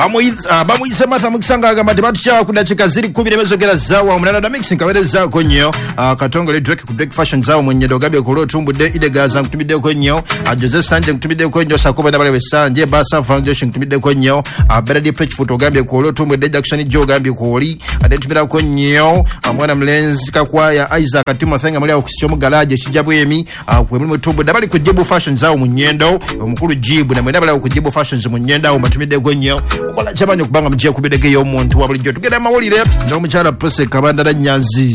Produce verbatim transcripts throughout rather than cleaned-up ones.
bamuyise Martha Mukisanga agamba tebatukyala ku dakiika ziri kumi nebezogera zaawa omulala da mixing kawerezaako nnyo katongole drake ku break fashion zaawa mwenyedo ogambye ku lwotumbudde idegaza nkutumiddeko nnyo Jose Sanje nkutumiddeko nnyo sakuba nabalewe Sanje Basa Foundation nkutumiddeko nnyo Beradi Pitchfoot ogambye ku lwotumbudde Jackson Joe ogambye ku oli adentumirako nnyo mwana mlenzi kakwaya Isaac Timothy nga muli akusyo mu garage kijabwemi ku mulimu tumbudde bali ku Jibu Fashion zaawa munyendo omukulu Jibu na mwenda bali ku Jibu Fashions munyenda omatumiddeko nnyo okola chabanyo kubanga mjia kubidege yo muntu wa bulijjo tugenda mawulire n'omukyala Prose Kabanda na Nyanzi.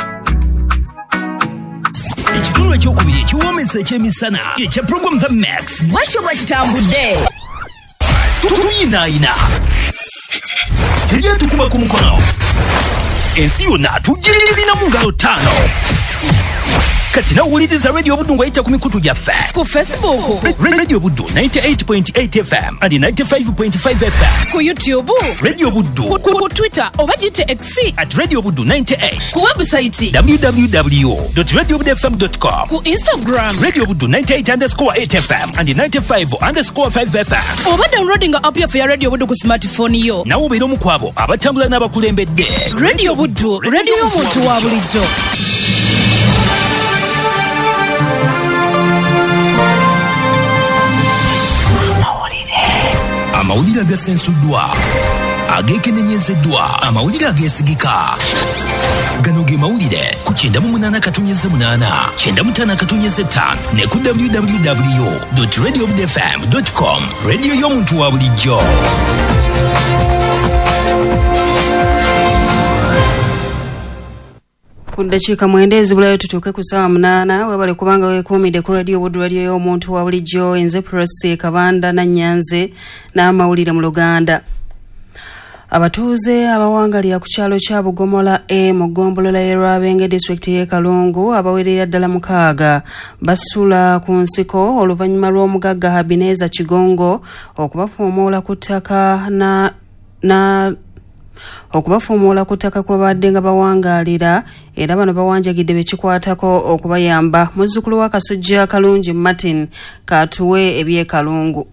Ekitulu ekyokubiri ekiwoomesa ekyemisana ekya Program The Max bwasho bwakitambudde tuyinaayina tujja tukuba ku mukono ensi yonna tugirina mu ngalo ttaano kati nawuliriza Radio Buddu ng'ayita ku mikutu gyaffe ku Facebook Radio Buddu ninety-eight point eight F M and ninety-five point five F M ku YouTube Radio Buddu ku Twitter oba gite X at Radio Buddu ninety-eight ku website w w w dot radio buddu f m dot com ku Instagram Radio Buddu ninety-eight underscore eight F M and ninety-five underscore five F M oba downloading app ya Radio Buddu ku smartphone yo nawo obeera omu ku abo abatambula n'abakulembedde Radio Buddu radio y'omuntu wa bulijjo. Amawulire agasensuddwa agekenenyezeddwa amawulire ageesigika gano ge mawulire ku kyenda mu munaana katonnyeze munaana kyenda mu ttaano katonnyeze ttaano ne ku w w w dot radio buddu f m dot com radio y'omuntu wa bulijjo. Kudakiika mwenda ezibulayo tutuuke ku ssaawa munaana webale kubanga weekuumidde ku Radio Buddu radio y'omuntu wa bulijjo enze Prose Kabanda na Nyanze n'amawulire mu Luganda. Abatuuze abawangalira ku kyalo kya Bugomola e mu ggombolola y'e Rwabenge district y'e Kalungu abawerera ddala mukaaga basula ku nsiko oluvannyuma lw'omugagga Habineza Kigongo okubafuumuula ku ttaka na na okubafuumuula ku ttaka kwe badde nga bawangalira era bano bawanjagidde bekikwatako okubayamba. Muzzukulu wa Kasujja Kalungi Martin katuwe eby'e Kalungu.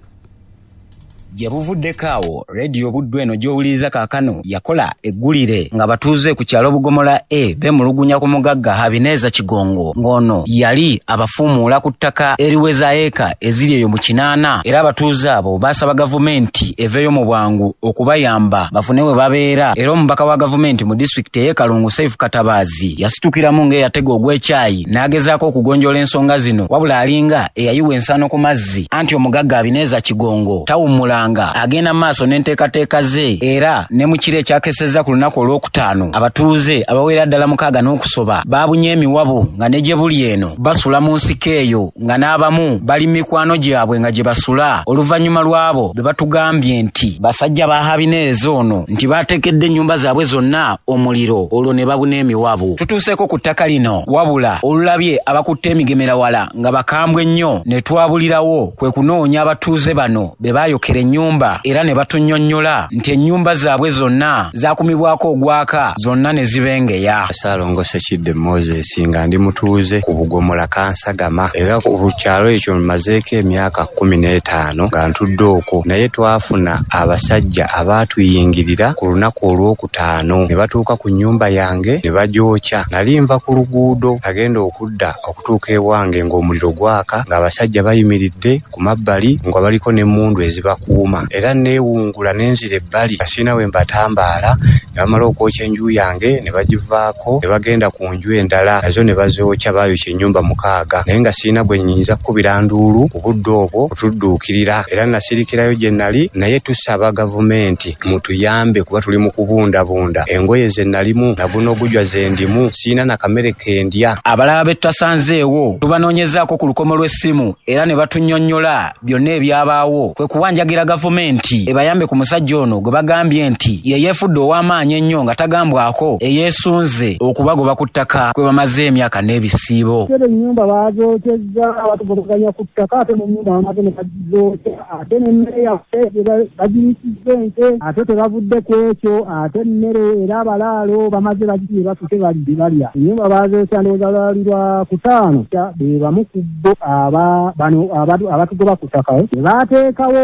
Jabuvuddeko awo Radio Buddu eno gy'owuliriza kaakano yakola eggulire nga batuuze ku kyalo Bugomola e bemulugunya ku mugagga Habineza Kigongo ng'ono yali abafuumuula ku ttaka eriweza eka eziri eyo mu kinaana era abatuuze abo baasaba gavumenti eveeyo mu bwangu okubayamba bafune we babeera era omubaka wa gavumenti mu disitulikiti ey'e Kalungu Saif Katabaazi yasitukiramu ng'eyatega ogw'ekyayi n'agezaako okugonjoola ensonga zino wabula alinga eyayiwa ensano ku mazzi anti omugagga Habineza Kigongo tawummula agenda maaso n'enteekateeka ze era ne mu kiro ekyakesezza ku lunaku olwokutaano abatuuze abawera ddala mukaaga n'okusoba baabunye emiwabu nga ne gye buli eno basula mu nsiko eyo nga n'abamu bali mikwano gyabwe nga gye basula oluvannyuma lwabo be batugambye nti basajja ba Habineza ono nti baateekedde ennyumba zaabwe zonna omuliro olwo ne babuna emiwabu. Tutuuseeko ku ttaka lino wabula olulabye abakutte emigemera wala nga bakambwe ennyo ne twabulirawo kwe kunoonya abatuuze bano be baayokera nyumba era ne batunnyonnyola nti ennyumba zaabwe zonna zaakumibwako ogwaka zonna ne zibengeya. Saalongo Sekidde Moses nga ndi mutuuze ku Bugomola Kansagama era ku kyalo ekyo mazeeko emyaka kumi n'etaano nga ntudde okwo naye twafuna abasajja abaatuyingirira ku lunaku olwokutaano ne batuuka ku nnyumba yange ne bagyokya. Nali nva ku luguudo agenda okudda okutuuka ewange ng'omuliro gwaka ng'abasajja bayimiridde ku mabbali nga baliko n'emmundu ezibakuuma era neewungula n'enzira ebbali kasina we mbatambaala ne bamala okwokya enju yange ne bagivaako ne bagenda ku nju endala nazo ne bazookya baayokya ennyumba mukaaga naye nga siina gwe nnyinza kkubira nduulu ku budde obwo otudduukirira era nasirikirayo gye nnali naye tusaba gavumenti mutuyambe kuba tuli mu kubundabunda engoye ze nalimu na guno ogujwa ze ndimu siina na kamere kendya. Abalala be tutasanzeewo tubanoonyezaako ku lukomo lw'essimu era ne batunnyonnyola byonna ebyabaawo kwe kuwanjagira gavumenti ebayambe ku musajja ono gwe bagambye nti ye yeefudde ow'amaanyi ennyo nga tagambwako eyeesunze okubagoba ku ttaka kwe bamaze emyaka n'ebisiibo. Ennyumba baazookyezza batugobaganya ku ttaka ate mu nnyumba bamaze ne bagizookya ate n'emmere yaffe bagirisizza ente ate tebavudde ku ekyo ate emmere era abalaalo bamaze bagitire bafute balidde balya. Ennyumba baazookya ndowooza lwalirwa kutaano be bamu ku bo aba bano abatugoba ku ttaka ne baateekawo baku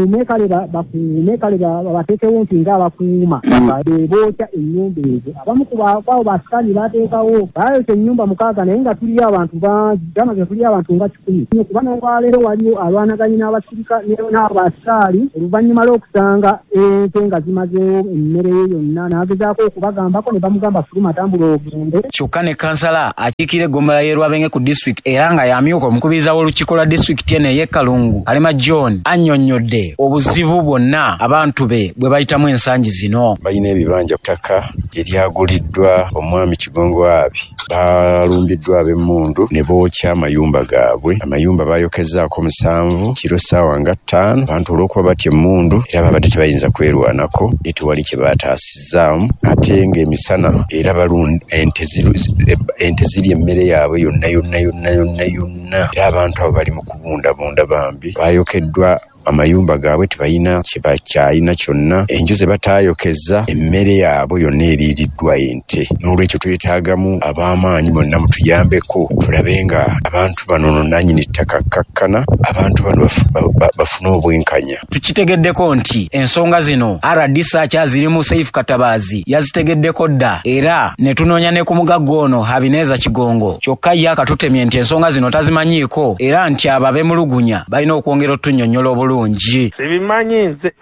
bakuume kale bakuume kale bateekewo nti nga abakuuma bookya ennyumba ezo. Abamu ku bakwabo basikali bateekawo baayokya ennyumba mukaaga naye nga tuliyo abantu bangi gamaze tuliyo abantu nga kikumi kuba n'olwaleero waliyo alwanaganye n'abasirika n'abo basikali oluvannyuma lw'okusanga ente nga zimazeewo emmere ye yonna n'agezaako okubagambako ne bamugamba fuluma tambula ogende. Kyokka ne kansala akiikira eggombolola y'e Rwabenga ku disitulikiti era nga yamyuka omukubiriza w'olukiiko lwa disitulikiti eno ey'e Kalungu Alima John annyonnyodde obuzibu bwonna abantu be bwe bayitamu ensangi zino. Balina ebibanja ttaka eryaguliddwa omwami Kigongo Abi balumbiddwa ab'emmundu ne bookya amayumba gaabwe. Amayumba baayokezzaako musanvu kiro ssaawa nga ttaano abantu olw'okuba batya emmundu era babadde tebayinza kwerwanako ne tewali kye baataasizzaamu ate ng'emisana era balunda ente ente ziri emmere yaabwe yonna yonna yonna yonna yonna era abantu abo bali mu kubundabunda bambi baayokeddwa amayumba gaabwe tebalina kyebakyalina kyonna enju ze bataayokeza emmere yaabwe yonna eriiriddwa ente. N'olwekyo twetaagamu ab'amaanyi bonna mutuyambeko tulabe nga abantu bano nannyini ttaka kkakkana abantu bano bafune obwenkanya. Tukitegeddeko nti ensonga zino R D C akyazirimu Saif Katabaazi yazitegeddeko dda era ne tunoonya ne ku mugagga ono Habineza Kigongo kyokka ye akatutemye nti ensonga zino tazimanyiiko era nti abo ab'emulugunya balina okwongera otunnyonnyola obulungi. Sibimanyi nze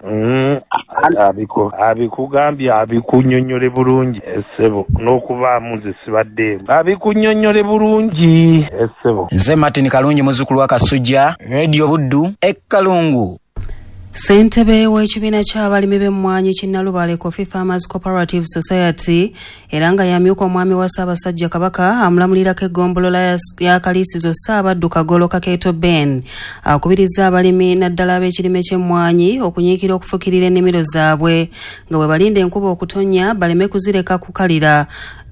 abiko abikugambye abikunnyonnyole bulungi essebo n'okubaamu nze sibadde abikunnyonnyole bulungi essebo. Nze Martin Kalungi muzzukulu wa Kasujja Radio Buddu e Kalungu. Ssentebe w'ekibiina ky'abalimi b'emmwanyi Kinnalubale Coffee Farmers Cooperative Society era nga yamyuka omwami wa Ssaabasajja Kabaka amulamulirako eggombolola ya Kaliisizo Ssaabaddu Kagolo Kakeeto Ben akubiriza abalimi naddala ab'ekirime ky'emmwanyi okunyiikira okufukirira ennimiro zaabwe nga bwe balinda enkuba okutonnya baleme kuzireka kukalira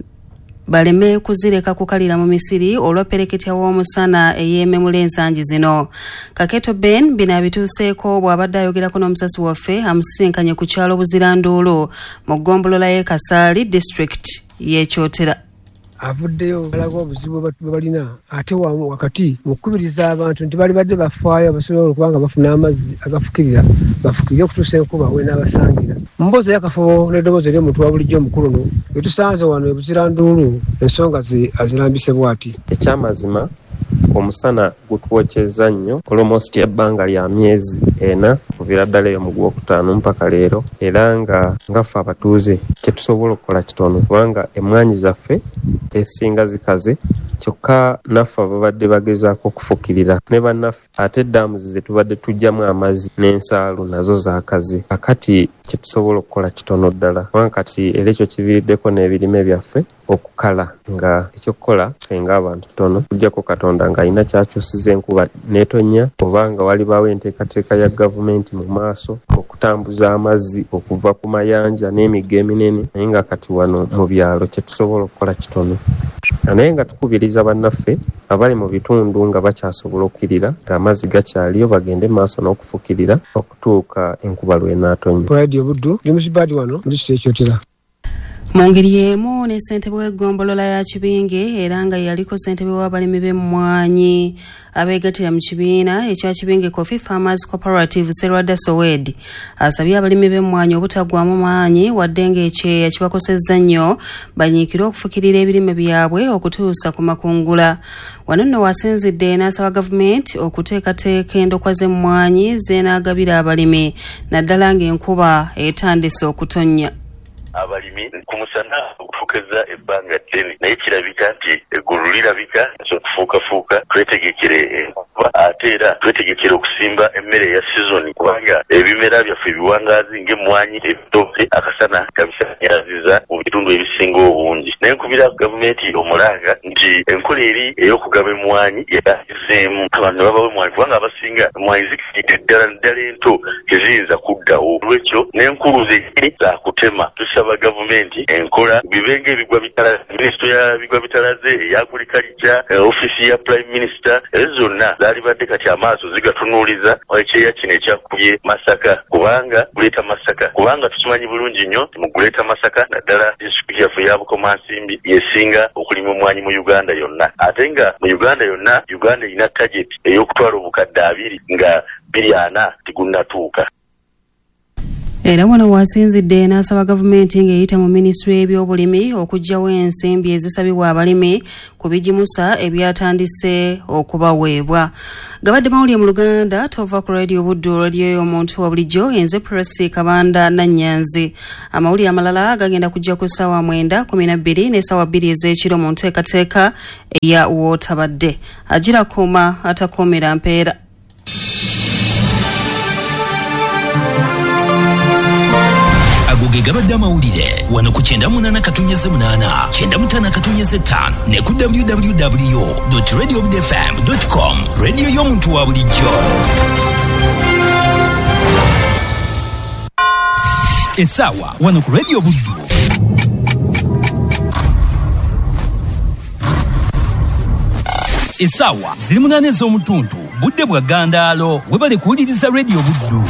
baleme kuzireka kukalira mu Misiri olw'pereketya w'omusana ey'ememula ensangi zino. Kakeeto Ben bino abituuseeko bw'abadde ayogerako n'omusasi waffe amusisinkanye ku kyalo Buziranduulu mu ggombolola y'e Kasaali District y'e Kyotera. Avuddeyo balaga obuzibu bwe balina ate wakati mu kukubiriza abantu nti bali badde bafaayo abasobola okubanga bafuna amazzi agafukirira bafukirire okutuusa enkuba we n'abasangira. Mboozi y'akafo n'eddoboozi ery'omuntu wa bulijjo omukulu no bwe tusanze wano e Buziranduulu ensonga azirambise bw'ati. Ekyamazima omusana gutwokyeza nnyo almost ebbanga lya myezi ena kuviira ddala eyo mu gwokutaano mpaka leero era nga ngaffe abatuuze kyetusobola okukola kitono kubanga emmwanyi zaffe esinga zikaze kyokka naffe ababadde bagezaako okufukirira ne bannaffe ate eddaamuzi ze tubadde tujjamu amazzi n'ensaalu nazo zaakaze kakati kyetusobola okukola kitono ddala kubanga kati era ekyo kiviiriddeko n'ebirime byaffe okukala nga ekyokukola ffe ng'abantu tono tujjako Katonda ng'alina kyakyusiza enkuba n'etonnya obanga walibaawo enteekateeka ya gavumenti mu maaso okutambuza amazzi okuva ku mayanja n'emigga eminene naye nga kati wano mu byalo kyetusobola okukola kitono naye nga tukubiriza bannaffe abali mu bitundu nga bakyasobola okukirira ng'amazzi gakyaliyo bagende maaso n'okufukirira okutuuka enkuba lw'enaatonya. Radio Buddu James Badi wano mu disitulikiti y'Ekyotera. Mu ngeri y'emu ne ssentebe w'eggombolola ya Kibinge era nga yaliko ssentebe w'abalimi b'emmwanyi abeegattira mu kibiina ekya Kibinge Coffee Farmers Cooperative Serwada Sowed asabye abalimi b'emmwanyi obutaggwamu maanyi wadde ng'ekyeya kibakosezza nnyo banyiikire okufukirira ebirime byabwe okutuusa ku makungula. Wano nno wasinzidde n'asaba gavumenti okuteekateeka endokwa z'emmwanyi zeenaagabira abalimi naddala ng'enkuba etandise okutonnya. Abalimi ku musana okufukeza ebbanga ddene naye kirabika nti eggulu lirabika okufuukafuuka twetegekere enkuba ate era twetegekere okusimba emmere ya sizoni kubanga ebimera byaffe ebiwangaazi ng'emmwanyi ebitooke akasana kabisanyaziza mu bitundu ebisinga obungi naye nkubira gavumenti omulanga nti enkola eri ey'okugaba emmwanyi yazizeemu abantu ne babawo emmwanyi kubanga abasinga emmwanyi zikidde ddala ddala ento teziyinza kuddawo olwekyo n'enkulu zekiri za kutema tusaba gavumenti enkola bibenga ebigwa bitalaze minisitule ya bigwa bitalaze eya agriculture ofisi ya prime minister ezo zonna zaali badde kati amaaso zigatunuuliza ekyeya kino ekyakubye Masaka kubanga guleeta Masaka kubanga tukimanyi bulungi nnyo mu guleeta Masaka naddala disitulikiti yaffe ya Bukomansimbi yesinga okulima emmwanyi mu Uganda yonna ate nga mu Uganda yonna Uganda erina target ey'okutwala obukadde abiri nga biri ana tigunnatuuka. Era wano wasinzidde n'asaba gavumenti ng'eyita mu minisitule y'ebyobulimi okuggyawo ensimbi ezisabibwa abalimi ku bigimusa ebyatandise okubaweebwa. Gabadde mawulire mu Luganda tova ku radio Buddu, radio y'omuntu wa bulijjo, enze Presi Kabanda Nannyanzi. Amawulire amalala gagenda kujja ku ssaawa mwenda kumi na bbiri n'essaawa bbiri ez'ekiro mu nteekateeka eya wootabadde. Agira kuuma atakuumira mpeera. Agoge gabadde amawulire wano ku kyenda munana katonyeze munana kyenda mutana katonyeze ttaano ne ku w w w dot radio buddu f m dot com radio y'omuntu wa bulijjo. Essaawa wano ku radio Buddu. Essaawa ziri munana ez'omutuntu budde bwa Gandaalo webale kuwuliriza radio Buddu.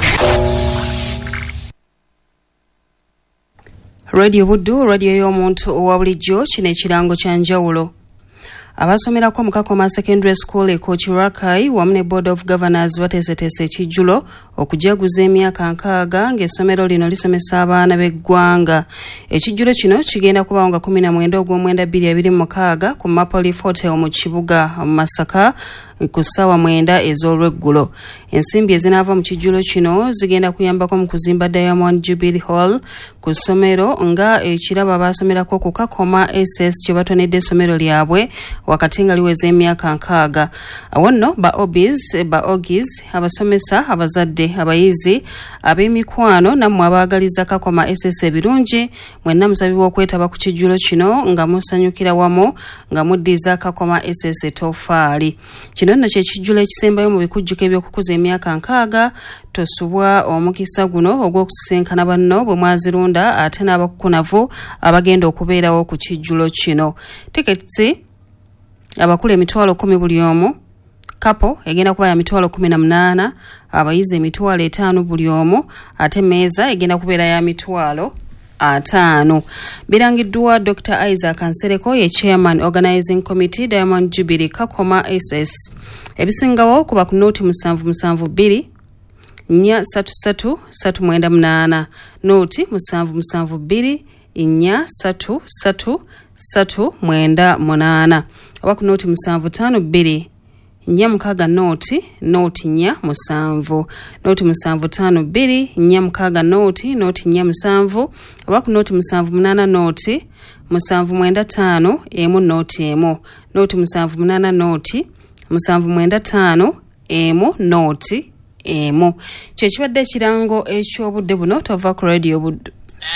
Radio Buddu, radio y'omuntu owa bulijjo, kino ekirango kya njawulo. Abasomerako mu Kakoma Secondary School e Kochirakai wamu ne Board of Governors bateeseteese ekijjulo okujaguza emyaka nkaaga ng'essomero lino lisomesa abaana b'eggwanga. Ekijjulo kino kigenda kubawo nga kumi na mwenda ogw'omwenda bbiri abiri mu mukaaga ku Maple Hotel mu kibuga Masaka ku ssaawa mwenda ez'olweggulo. Ensimbi ezinaava mu kijjulo kino zigenda kuyambako mu kuzimba Diamond Jubilee Hall ku ssomero nga ekirabo abaasomerako ku Kakoma S S kye batonedde essomero lyabwe wakati nga liweza emyaka nkaaga. Awo nno ba obis ba ogis abasomesa abazadde abayizi ab'emikwano nammwe abaagaliza Kakoma S S ebirungi mwenna musabibwa okwetaba ku kijjulo kino nga musanyukira wamu nga muddiza Kakoma S S etoffaali. Kino nno kye kijjulo ekisembayo mu bikujjuko eby'okukuza emyaka nkaaga tosubwa omukisa guno ogw'okusinkana banno bwe mwazirunda ate n'abakukunavu abagenda okubeerawo ku kijjulo kino. Tiketi abakulu emitwalo kumi buli omu, kapo egenda kuba ya mitwalo kumi na munaana, abayizi emitwalo etaano buli omu, ate meeza egenda kubeera ya mitwalo ataano. Birangiddwa Doctor Isaac Nsereko ye Chairman Organizing Committee Diamond Jubilee Kakoma S S. Ebisingawo kuba ku nooti musanvu musanvu bbiri nnya satu satu satu mwenda munaana, nooti musanvu musanvu bbiri nnya satu satu satu mwenda munaana, oba ku nooti musanvu ttaano bbiri nnya mukaaga nooti nooti nnya musanvu, nooti musanvu ttaano bbiri nnya mukaaga nooti nooti nnya musanvu, oba ku nooti musanvu munaana nooti musanvu mwenda ttaano emu nooti emu, nooti musanvu munaana nooti musanvu mwenda ttaano emu nooti emu. Kye kibadde ekirango eky'obudde buno tova ku radio Buddu.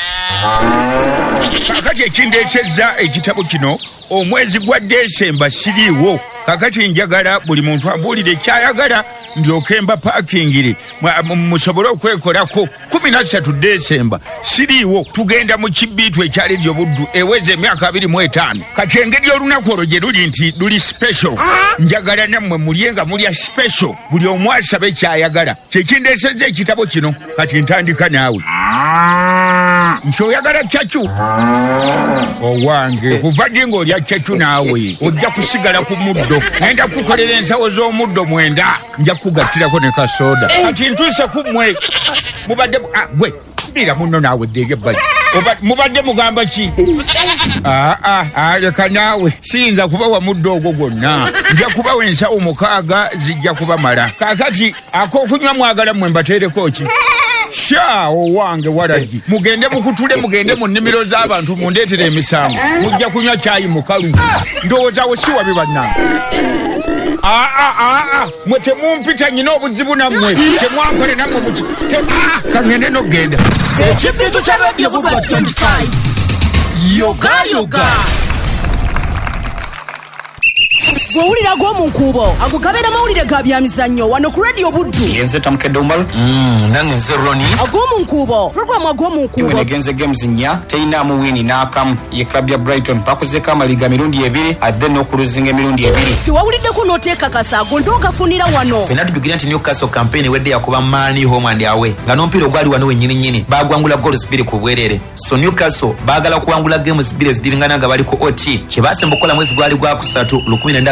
Kakati ekindeesezza ekitabo kino omwezi gwa Desemba siriiwo. Kakati njagala buli muntu ambuulire kyayagala ndyoke mba paakingire musobole okwekolako. kumi na ssatu Desemba siriiwo, tugenda mu kibiitu ekya Radio Buddu eweza emyaka abiri mu etaano. Kati engeri olunaku olwo gye luli nti luli special, njagala nammwe mulye nga mulya special, buli omu asabe kyayagala. Kyekindeesezza ekitabo kino kati ntandika naawe. Nkyoyagala kyacu owange kuva ddi ng'olya kyacu naawe ojja kusigala ku muddo. Ngenda kukolera ensawo z'omuddo mwenda, nja kugattirako ne kasoda. Kati ntuuse kummwe mubadde gwe bira muno naawe ddege bali mubadde mugamba ki? Aa leka naawe siyinza kubawa muddo ogwo gwonna, nja kubawa ensawo mukaaga zijja kubamala. Kaakati ak'okunywa mwagala mmwe mbateereko ki? Sha owange waragi mugende mukutule mugende mu nnimiro z'abantu mundeetere emisango, mujja kunywa caayi mukalu. Ndowooza we si wabi bannange. Aa aa mwe temumpita nyina obuzibu nammwe temwankole nammwe muki kangende nogenda. Ekibiizo kya Radio Buddu twenty-five yoga yoga gwowulira gw'omunkuubo agugabira mawulire ga byamizannyo wano ku Radio Buddu. Yenze tamukedde omalo nange nze Roni ag'omunkuubo programu ag'omunkuubo negenze games nnya teyinaamu wini n'akamu ye club ya Brighton bakozeko amaliga mirundi ebiri adde n'okuluzinga emirundi ebiri. tiwawuliddeko n'oteekakasa ago ntoogafunira wano. Fena tubigira nti Newcastle campaign wedde yakuba Mani home and away nga n'omupiira ogwali wano wennyini nnyini baagwangula goals bbiri ku bwerere. So Newcastle baagala kuwangula games bbiri ezidiringana nga bali ku O T kye baasemba okukola mwezi gwali gwa kusatu lukumi nenda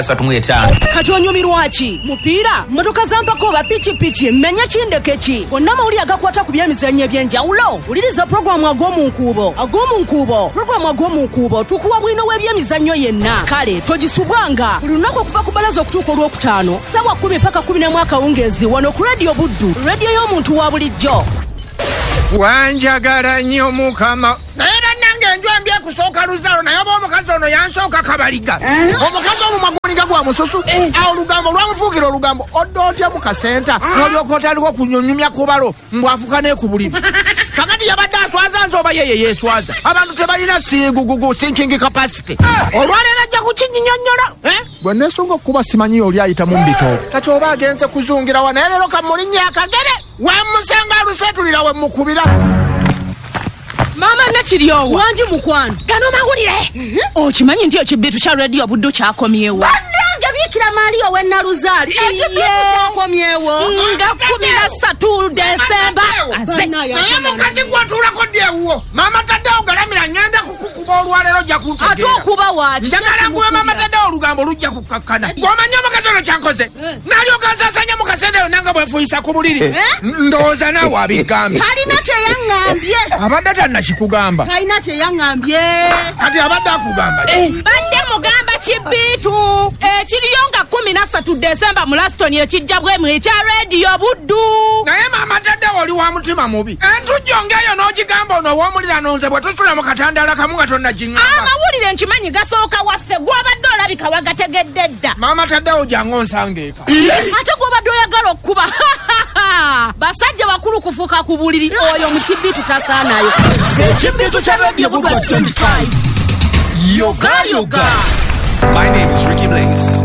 ssatu mu etaano. Kati onyumirwa ki? Mupiira, motoka zampako oba pikipiki, mmenya kindeke ki? Gonna amawulire agakwata ku byemizannyo eby'enjawulo. Wuliriza pulogulaamu ag'omu nkuubo. Ag'omu nkuubo, pulogulaamu ag'omu nkuubo tukuwa bwino w'ebyemizannyo yenna. Kale togisubwanga buli lunaku okuva ku balaza okutuuka olwokutaano ssaawa kumi paka kumi n'emu akawungeezi wano ku rediyo Buddu, rediyo y'omuntu wa bulijjo. Wanjagala nnyo mukama naye bannange enjwambi ekusooka luzaalo naye oba omukazi ono yansooka kabaliga omukazi omumwa guliga gwa mususu awo olugambo lwamufuukira olugambo odda otya mu kasenta n'olyoka otandika okunyonyumya kubalo mbwafuka neekubulira kakati yabadde aswaza nze oba yeye yeeswaza abantu tebalina siigugugu sinking capacity olwaleero ajja kukinyinyonnyola bwe neesunga okuba simanyiyo oli ayita mu mbitoogo kati oba agenze kuzungirawa naye leero kamulinnya akagere wamusanga alusetulira we mukubira Mama nakiryowa wanji mukwano gano mawulire okimanyi nti ekibitu kya rediyo Buddu kyakomyewo bannange biikira maaliyo we naluzaali ekibitu kyakomyewo nga kumi na ssatu Desemba naye mukazi gw'otuulako ddeewuwo mama taddewo galamira ngenda kukukuba olwaleero ojja kuntegeera ate okuba waaki njagala nguwe mama taddewo olugambo lujja kukakkana gwomanyi omukazi ono kyankoze nalyoka nsaasanya mu kaseera yonna nga bwefuyisa ku buliri ndowooza naawe abigambye talina kyeyaŋŋambye abadde tannakikugamba talina kyeyaŋŋambye kati abadde akugamba badde mugamba kibitu ekiriyo nga kumi na ssatu Desemba mu Laston ekijja bwemu ekya rediyo Buddu naye maama taddewo oli wa mutima mubi entujjo ng'eyo n'ogigamba ono ow'omulirano nze bwe tusula mu katandaala kamu nga tonnagiŋŋamba amawulire nkimanyi gasooka waffe gw'obadde olabika wagategedde dda maama taddewo jangu onsanga eka ate gw'obadde oyagala okkuba basajja bakulu kufuuka ku buliri oyo mu kibitu tasaanayo ekibitu kya rediyo Buddu twenty-five yoga yoga. My name is Ricky Blaze.